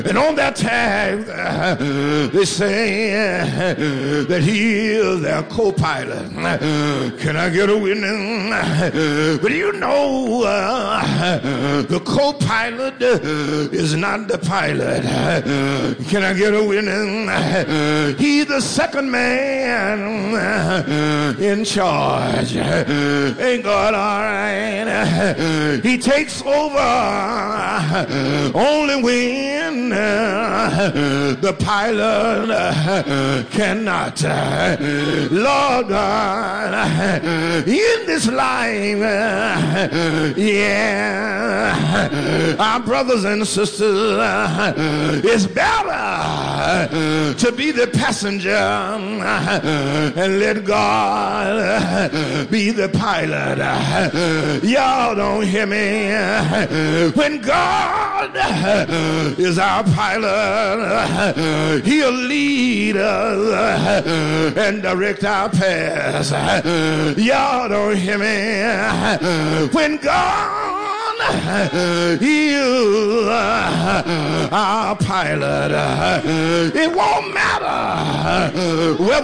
And on that tag, they say that he is their co-pilot. Can I get a witness? But you know, the co-pilot is not the pilot. Can I get a witness? He's the second man in charge. Ain't God all right? He takes over only when the pilot cannot. Lord God, in this life, yeah, our brothers and sisters, it's better to be the passenger and let God be the pilot. Y'all don't hear me. When God is our pilot, he'll lead us and direct our paths. Y'all don't hear me. When God is our pilot, it won't matter whether